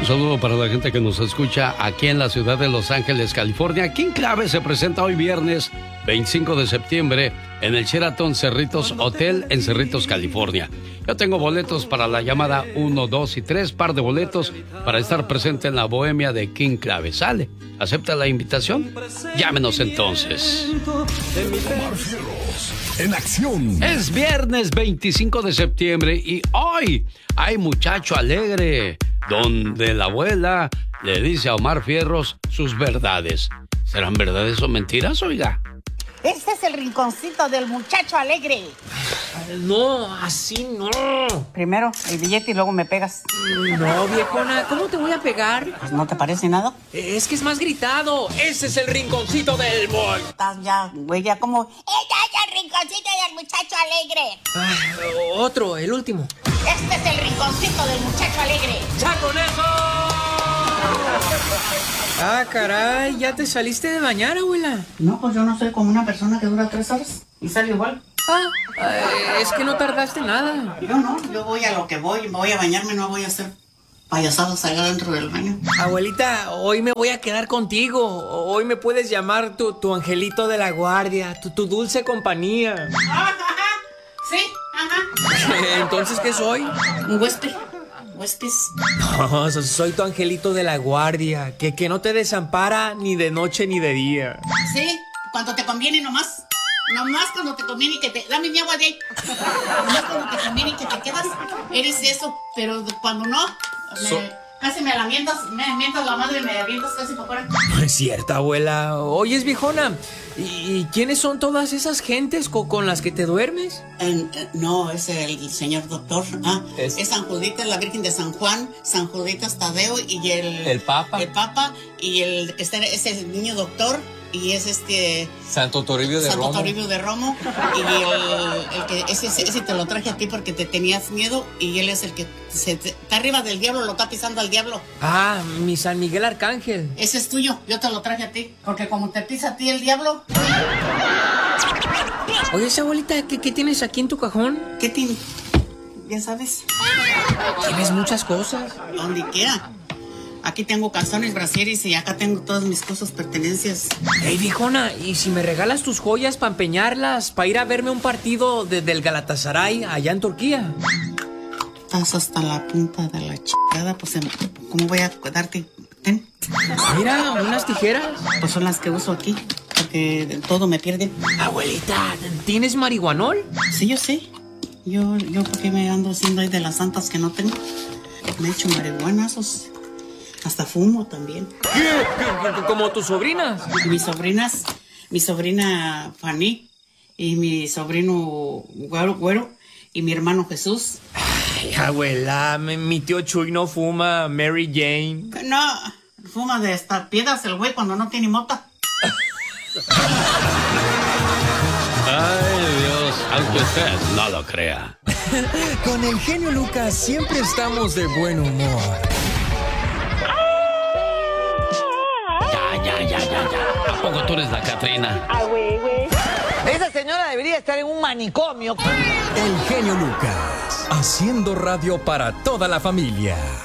Un saludo para la gente que nos escucha aquí en la ciudad de Los Ángeles, California. King Clave se presenta hoy viernes 25 de septiembre en el Sheraton Cerritos Hotel en Cerritos, California. Yo tengo boletos para la llamada 1, 2 y 3, par de boletos para estar presente en la bohemia de King Clave. ¿Sale? ¿Acepta la invitación? Llámenos entonces. Omar Fierros en acción. Es viernes 25 de septiembre y hoy hay Muchacho Alegre, donde la abuela le dice a Omar Fierros sus verdades. ¿Serán verdades o mentiras, oiga? Este es el rinconcito del Muchacho Alegre. No, así no. Primero el billete y luego me pegas. No, viejona, ¿cómo te voy a pegar? Pues, ¿no te parece nada? Es que es más gritado. Ese es el rinconcito del boy. Estás ya, güey, ya como... ¡Este es el rinconcito del Muchacho Alegre! Otro, el último. Este es el rinconcito del Muchacho Alegre. ¡Ya con eso! Ah, caray, ¿ya te saliste de bañar, abuela? No, pues yo no soy como una persona que dura 3 horas y sale igual. Es que no tardaste nada. Yo no, yo voy a lo que voy a bañarme, no voy a hacer payasadas allá dentro del baño. Abuelita, hoy me voy a quedar contigo. Hoy me puedes llamar tu angelito de la guardia, tu dulce compañía. Sí, ajá. ¿Entonces qué soy? Un huésped. Huéspedes. No, soy tu angelito de la guardia, que no te desampara ni de noche ni de día. Sí, cuando te conviene nomás. Nomás cuando te conviene y que te... Dame mi agua de ahí. Nomás cuando te conviene y que te quedas, eres eso. Pero cuando no, casi me la mientas la madre y me avientas casi para afuera. No es cierto, abuela. Oyes, viejona, ¿y quiénes son todas esas gentes con las que te duermes? No, es el señor doctor. Es San Juditas, la Virgen de San Juan, San Juditas Tadeo y el Papa. El Papa y el que está, es el niño doctor. Y es Santo Toribio de Romo. Santo Toribio de Romo. Y el que ese te lo traje a ti porque te tenías miedo. Y él es el que está arriba del diablo, lo está pisando al diablo. Ah, mi San Miguel Arcángel. Ese es tuyo, yo te lo traje a ti. Porque como te pisa a ti el diablo. Oye, esa abuelita, ¿qué tienes aquí en tu cajón? ¿Qué tiene? Ya sabes. Tienes muchas cosas. Donde quiera. Aquí tengo calzones, brasieres y acá tengo todas mis cosas, pertenencias. Ey, viejona, ¿y si me regalas tus joyas para empeñarlas, para ir a verme un partido del Galatasaray allá en Turquía? Estás hasta la punta de la chingada, pues, ¿cómo voy a darte? Ten. Mira, unas tijeras. Pues son las que uso aquí, porque todo me pierde. Abuelita, ¿tienes marihuanol? Sí, yo sé. Yo ¿por qué me ando haciendo ahí de las santas que no tengo? Me he hecho marihuanazos. Hasta fumo también. ¿Qué? ¿Como tus sobrinas? Mi sobrina Fanny y mi sobrino Güero y mi hermano Jesús. Ay, abuela, mi tío Chuy no fuma Mary Jane. No, fuma de estas piedras el güey cuando no tiene mota. Ay, Dios, aunque usted no lo crea. Con el genio Lucas siempre estamos de buen humor. Ya. ¿A poco tú eres la Catrina? Güey. Esa señora debería estar en un manicomio. El genio Lucas, haciendo radio para toda la familia.